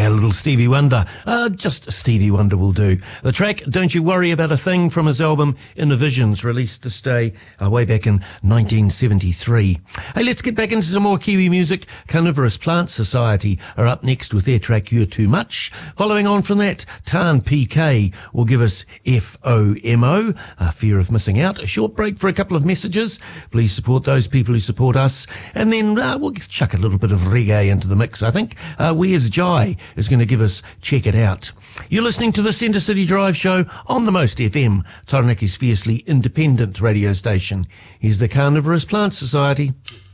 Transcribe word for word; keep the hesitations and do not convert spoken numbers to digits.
Yeah, a little Stevie Wonder. Uh, just Stevie Wonder will do. The track, Don't You Worry About a Thing, from his album Inner Visions, released this day uh, way back in nineteen seventy-three. Hey, let's get back into some more Kiwi music. Carnivorous Plant Society are up next with their track, You're Too Much. Following on from that, Tarn P K will give us F O M O, uh, Fear of Missing Out. A short break for a couple of messages. Please support those people who support us. And then uh, we'll chuck a little bit of reggae into the mix, I think. Uh, Where's Jai is going to give us Check It Out. You're listening to the Centre City Drive show on the Most F M, Taranaki's fiercely independent radio station. Here's the Carnivorous Plant Society.